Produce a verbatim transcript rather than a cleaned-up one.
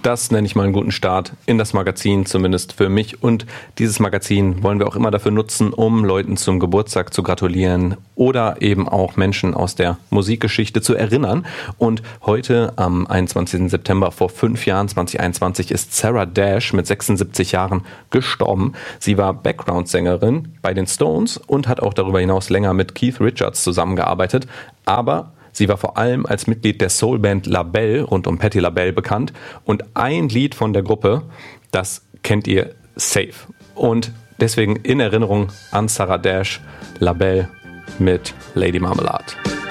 Das nenne ich mal einen guten Start in das Magazin, zumindest für mich. Und dieses Magazin wollen wir auch immer dafür nutzen, um Leuten zum Geburtstag zu gratulieren oder eben auch Menschen aus der Musikgeschichte zu erinnern. Und heute am einundzwanzigsten September vor fünf Jahren, zwanzig einundzwanzig, ist Sarah Dash mit sechsundsiebzig Jahren gestorben. Sie war Background-Sängerin bei den Stones und hat auch darüber hinaus länger mit Keith Richards zusammengearbeitet. Aber sie war vor allem als Mitglied der Soulband LaBelle rund um Patti LaBelle bekannt. Und ein Lied von der Gruppe, das kennt ihr safe. Und deswegen in Erinnerung an Sarah Dash, LaBelle mit Lady Marmalade.